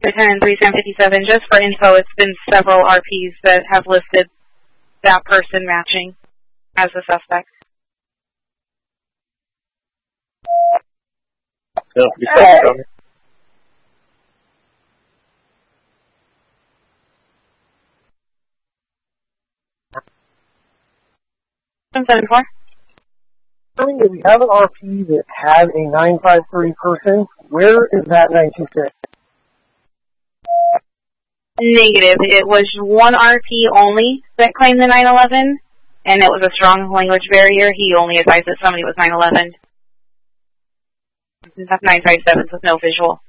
Lieutenant 3757, just for info, it's been several RPs that have listed that person matching as a suspect. No, you said so. 774. Do we have an RP that had a 953 person? Where is that 926? Negative. It was one RP only that claimed the 911, and it was a strong language barrier. He only advised that somebody was 911. That's 957 with no visual.